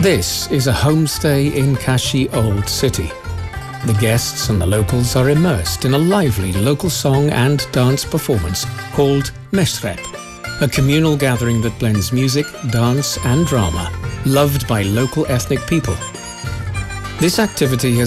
This is a homestay in Kashi Old City. The guests and the locals are immersed in a lively local song and dance performance called Meshrep, a communal gathering that blends music, dance and drama, loved by local ethnic people. This activity has